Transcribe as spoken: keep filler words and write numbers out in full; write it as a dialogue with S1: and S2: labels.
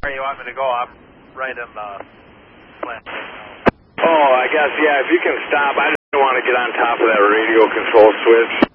S1: Where you want me to go? I'm right in the plant.
S2: Oh, I guess, yeah, if you can stop. I just want to get on top of that radio control switch.